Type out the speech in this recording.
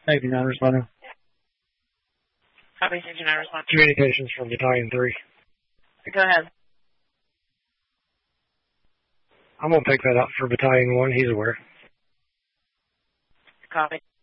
59 responding. Copy, 69 responding. Communications from Battalion 3. Go ahead. I'm going to pick that up for Battalion 1. He's aware. Copy.